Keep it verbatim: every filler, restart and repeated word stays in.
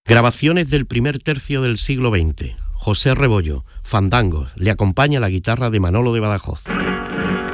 Grabaciones del primer tercio del siglo veinte. José Rebollo, fandangos, le acompaña la guitarra de Manolo de Badajoz.